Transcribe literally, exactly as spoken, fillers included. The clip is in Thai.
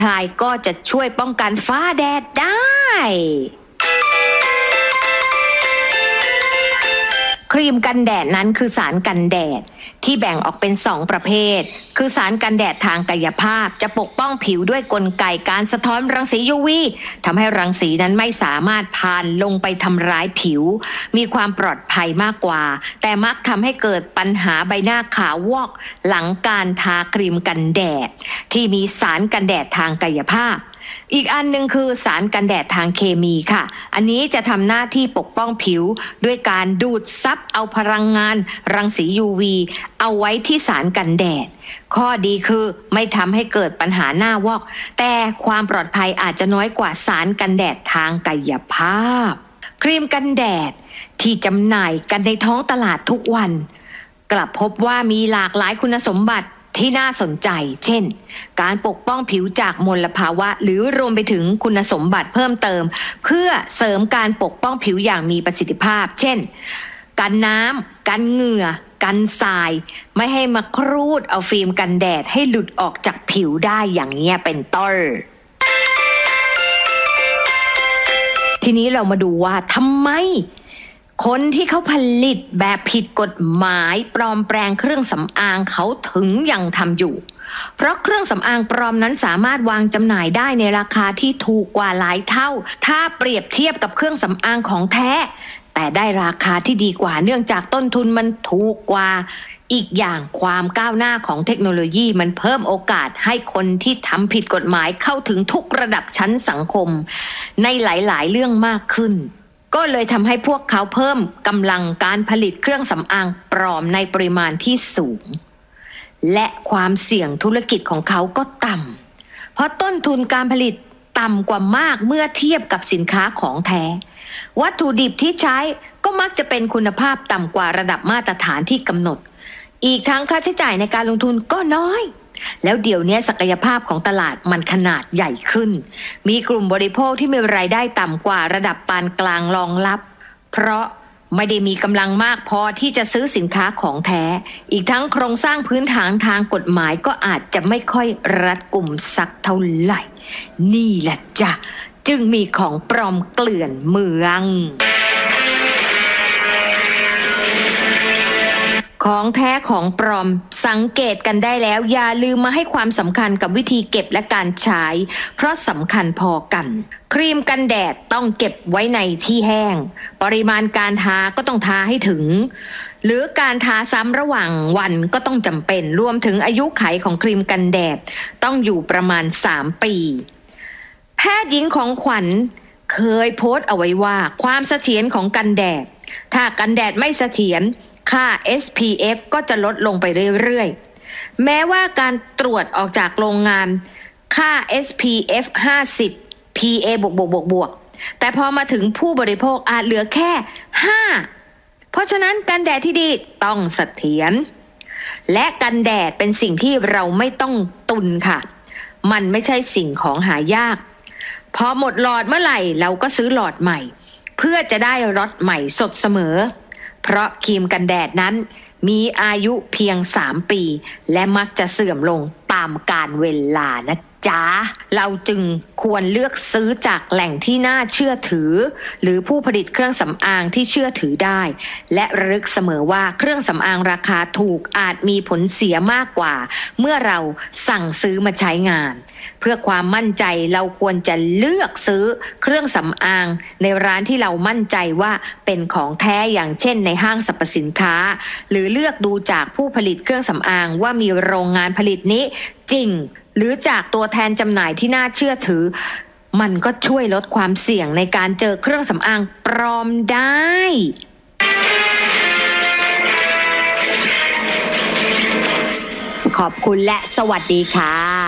ทายก็จะช่วยป้องกันฟ้าแดดได้ครีมกันแดดนั้นคือสารกันแดดที่แบ่งออกเป็นสองประเภทคือสารกันแดดทางกายภาพจะปกป้องผิวด้วยกลไกการสะท้อนรังสี ยู วี ทำให้รังสีนั้นไม่สามารถผ่านลงไปทำร้ายผิวมีความปลอดภัยมากกว่าแต่มักทำให้เกิดปัญหาใบหน้าขาววอกหลังการทาครีมกันแดดที่มีสารกันแดดทางกายภาพอีกอันหนึ่งคือสารกันแดดทางเคมีค่ะอันนี้จะทำหน้าที่ปกป้องผิวด้วยการดูดซับเอาพลังงานรังสี ยู วี เอาไว้ที่สารกันแดดข้อดีคือไม่ทำให้เกิดปัญหาหน้าวอกแต่ความปลอดภัยอาจจะน้อยกว่าสารกันแดดทางกายภาพครีมกันแดดที่จำหน่ายกันในท้องตลาดทุกวันกลับพบว่ามีหลากหลายคุณสมบัติที่น่าสนใจเช่นการปกป้องผิวจากมลภาวะหรือรวมไปถึงคุณสมบัติเพิ่มเติมเพื่อเสริมการปกป้องผิวอย่างมีประสิทธิภาพเช่นกันน้ำกันเหงื่อกันทรายไม่ให้มาครูดเอาฟิล์มกันแดดให้หลุดออกจากผิวได้อย่างเงี้ยเป็นต้นทีนี้เรามาดูว่าทำไมคนที่เขาผลิตแบบผิดกฎหมายปลอมแปลงเครื่องสำอางเขาถึงยังทำอยู่เพราะเครื่องสำอางปลอมนั้นสามารถวางจำหน่ายได้ในราคาที่ถูกกว่าหลายเท่าถ้าเปรียบเทียบกับเครื่องสำอางของแท้แต่ได้ราคาที่ดีกว่าเนื่องจากต้นทุนมันถูกกว่าอีกอย่างความก้าวหน้าของเทคโนโลยีมันเพิ่มโอกาสให้คนที่ทำผิดกฎหมายเข้าถึงทุกระดับชั้นสังคมในหลายๆเรื่องมากขึ้นก็เลยทำให้พวกเขาเพิ่มกำลังการผลิตเครื่องสำอางปลอมในปริมาณที่สูงและความเสี่ยงธุรกิจของเขาก็ต่ำเพราะต้นทุนการผลิตต่ำกว่ามากเมื่อเทียบกับสินค้าของแท้วัตถุดิบที่ใช้ก็มักจะเป็นคุณภาพต่ำกว่าระดับมาตรฐานที่กำหนดอีกทั้งค่าใช้จ่ายในการลงทุนก็น้อยแล้วเดี๋ยวนี้ศักยภาพของตลาดมันขนาดใหญ่ขึ้นมีกลุ่มบริโภคที่มีรายได้ต่ำกว่าระดับปานกลางรองรับเพราะไม่ได้มีกำลังมากพอที่จะซื้อสินค้าของแท้อีกทั้งโครงสร้างพื้นฐานทางกฎหมายก็อาจจะไม่ค่อยรัดกุมสักเท่าไหร่นี่แหละจ้ะจึงมีของปลอมเกลื่อนเมืองของแท้ของปลอมสังเกตกันได้แล้วอย่าลืมมาให้ความสำคัญกับวิธีเก็บและการใช้เพราะสำคัญพอกันครีมกันแดดต้องเก็บไว้ในที่แห้งปริมาณการทาก็ต้องทาให้ถึงหรือการทาซ้ำระหว่างวันก็ต้องจำเป็นรวมถึงอายุขัยของครีมกันแดดต้องอยู่ประมาณสามปีแพทย์หญิงของขวัญเคยโพสต์เอาไว้ว่าความเสถียรของกันแดดถ้ากันแดดไม่เสถียรค่า เอส พี เอฟ ก็จะลดลงไปเรื่อยๆแม้ว่าการตรวจออกจากโรงงานค่า เอส พี เอฟ ห้าสิบ พี เอ บวกบวกบวกบวกแต่พอมาถึงผู้บริโภคอาจเหลือแค่ห้าเพราะฉะนั้นกันแดดที่ดีต้องเสถียรและกันแดดเป็นสิ่งที่เราไม่ต้องตุนค่ะมันไม่ใช่สิ่งของหายากพอหมดหลอดเมื่อไหร่เราก็ซื้อหลอดใหม่เพื่อจะได้รสใหม่สดเสมอเพราะครีมกันแดดนั้นมีอายุเพียงสามปีและมักจะเสื่อมลงตามกาลเวลานะจ๊ะเราจึงควรเลือกซื้อจากแหล่งที่น่าเชื่อถือหรือผู้ผลิตเครื่องสำอางที่เชื่อถือได้และระลึกเสมอว่าเครื่องสำอางราคาถูกอาจมีผลเสียมากกว่าเมื่อเราสั่งซื้อมาใช้งานเพื่อความมั่นใจเราควรจะเลือกซื้อเครื่องสำอางในร้านที่เรามั่นใจว่าเป็นของแท้อย่างเช่นในห้างสรรพสินค้าหรือเลือกดูจากผู้ผลิตเครื่องสำอางว่ามีโรงงานผลิตนี้จริงหรือจากตัวแทนจำหน่ายที่น่าเชื่อถือมันก็ช่วยลดความเสี่ยงในการเจอเครื่องสำอางปลอมได้ขอบคุณและสวัสดีค่ะ